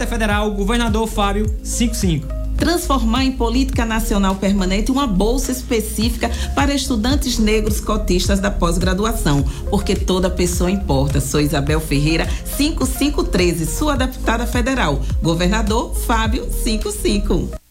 Deputada Federal, governador Fábio, 55. Transformar em política nacional permanente uma bolsa específica para estudantes negros cotistas da pós-graduação, porque toda pessoa importa. Sou Isabel Ferreira, 5513, sua deputada federal. Governador Fábio, 55.